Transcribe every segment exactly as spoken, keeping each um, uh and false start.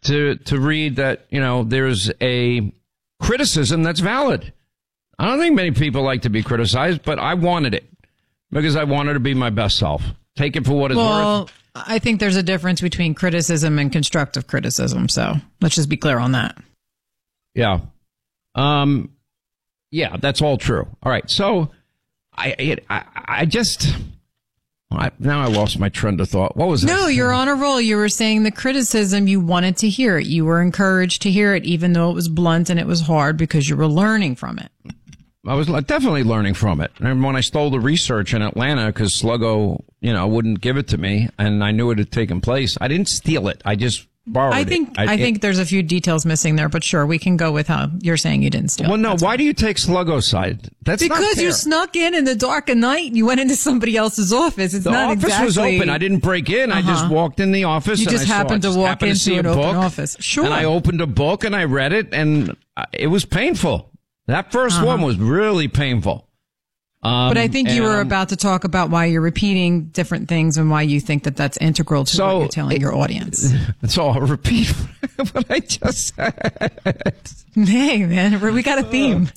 to, to read that, you know, there's a criticism that's valid. I don't think many people like to be criticized, but I wanted it because I wanted to be my best self. Take it for what it's well, worth. I think there's a difference between criticism and constructive criticism. So let's just be clear on that. Yeah. Um, yeah, that's all true. All right. So I, it, I, I just, I, now I lost my train of thought. What was that? No, you're on a roll. You were saying the criticism, you wanted to hear it. You were encouraged to hear it, even though it was blunt and it was hard because you were learning from it. I was definitely learning from it. And when I stole the research in Atlanta because Sluggo, you know, wouldn't give it to me and I knew it had taken place, I didn't steal it. I just borrowed I think, it. I, I think it, there's a few details missing there, but sure, we can go with how you're saying you didn't steal. Well, no, That's why fine. do you take Sluggo's side? That's not because fair. you snuck in in the dark of night. You went into somebody else's office. It's the not office exactly. was open. I didn't break in. Uh-huh. I just walked in the office. You and just I happened saw, to just walk happened into to see an a open book, office. Sure. And I opened a book and I read it, and it was painful. That first Uh-huh. one was really painful. Um, but I think you and, were um, about to talk about why you're repeating different things and why you think that that's integral to So, what you're telling it- your audience. So I'll repeat what I just said. Hey, man, we got a theme.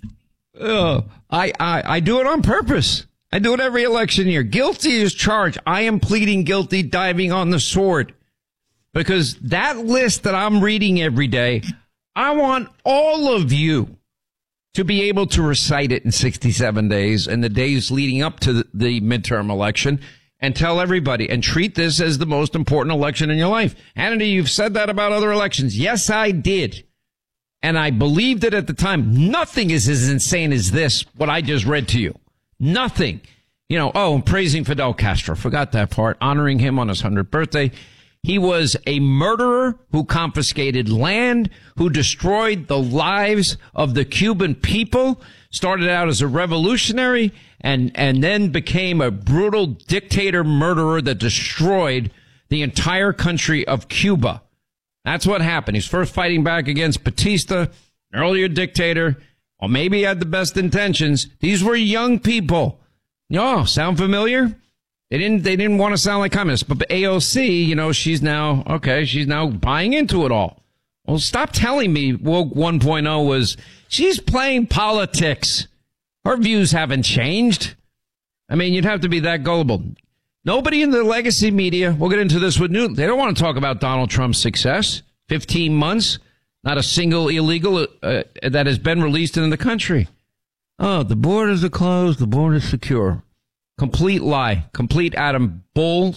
Oh, I, I, I do it on purpose. I do it every election year. Guilty is charged. I am pleading guilty, diving on the sword. Because that list that I'm reading every day, I want all of you to be able to recite it in sixty-seven days and the days leading up to the, the midterm election and tell everybody and treat this as the most important election in your life. Hannity, you've said that about other elections. Yes, I did. And I believed it at the time. Nothing is as insane as this, what I just read to you. Nothing. You know, oh, I'm praising Fidel Castro. Forgot that part. Honoring him on his hundredth birthday. He was a murderer who confiscated land, who destroyed the lives of the Cuban people, started out as a revolutionary, and, and then became a brutal dictator murderer that destroyed the entire country of Cuba. That's what happened. He's first fighting back against Batista, an earlier dictator. Or maybe he had the best intentions. These were young people. Oh, sound familiar? They didn't, they didn't want to sound like communists, but A O C, you know, she's now, okay, she's now buying into it all. Well, stop telling me Woke one point oh was, she's playing politics. Her views haven't changed. I mean, you'd have to be that gullible. Nobody in the legacy media, we'll get into this with Newt, they don't want to talk about Donald Trump's success. fifteen months, not a single illegal uh, that has been released in the country. Oh, the borders are closed, the borders secure. Complete lie. Complete Adam bull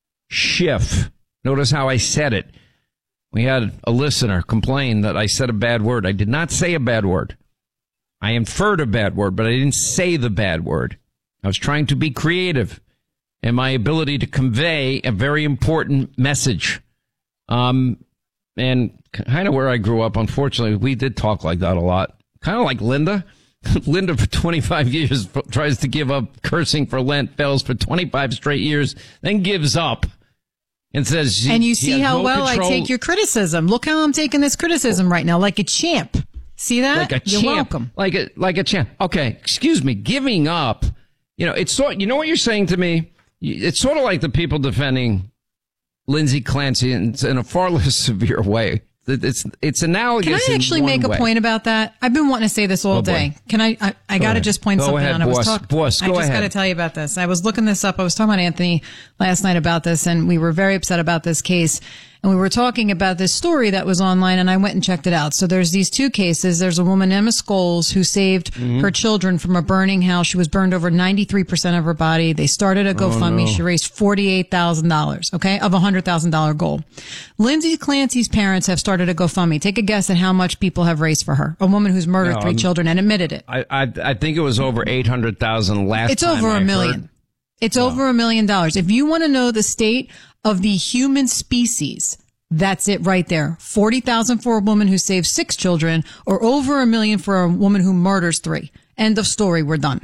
shift. Notice how I said it. We had a listener complain that I said a bad word. I did not say a bad word. I inferred a bad word, but I didn't say the bad word. I was trying to be creative in my ability to convey a very important message. Um, and kind of where I grew up, unfortunately, we did talk like that a lot. Kind of like Linda. Linda, for twenty-five years, tries to give up cursing for Lent, fails for twenty-five straight years, then gives up and says, she, and you see how no well control. I take your criticism. Look how I'm taking this criticism right now, like a champ. See that? Like a You're champ. welcome. Like a, like a champ. Okay, excuse me, giving up. You know, it's sort, you know what you're saying to me? It's sort of like the people defending Lindsay Clancy in, in a far less severe way. It's it's analogous. Can I actually in make one a way. point about that? I've been wanting to say this all Oh, boy. day. Can I? I, I got to ahead. just point Go something ahead, out. I was boss. talking. Boss, I go just got to ahead. tell you about this. I was looking this up. I was talking about Anthony last night about this, and we were very upset about this case. And we were talking about this story that was online, and I went and checked it out. So there's these two cases. There's a woman, Emma Scholes, who saved Mm-hmm. her children from a burning house. She was burned over ninety-three percent of her body. They started a GoFundMe. no. She raised forty-eight thousand dollars, okay, of a one hundred thousand dollars goal. Lindsay Clancy's parents have started a GoFundMe. Take a guess at how much people have raised for her. A woman who's murdered No, three I'm- children and admitted it. I, I I think it was over eight hundred thousand last It's time over I a million. heard. It's over a million dollars. If you want to know the state of the human species, that's it right there. forty thousand for a woman who saves six children, or over a million for a woman who murders three. End of story. We're done.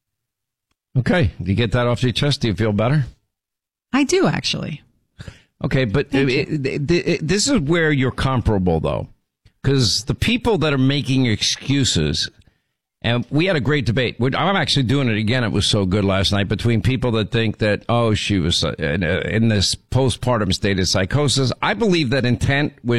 Okay, do you get that off your chest? Do you feel better? I do, actually. Okay, but it, it, it, this is where you're comparable, though, because the people that are making excuses, and we had a great debate. I'm actually doing it again. It was so good last night between people that think that, oh, she was in, in this postpartum state of psychosis. I believe that intent was